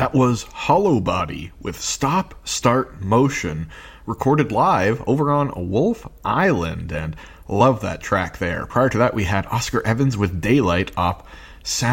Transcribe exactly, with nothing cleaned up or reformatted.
That was Hollow Body with Stop, Start, Motion, recorded live over on Wolf Island, and love that track there. Prior to that, we had Oscar Evans with Daylight off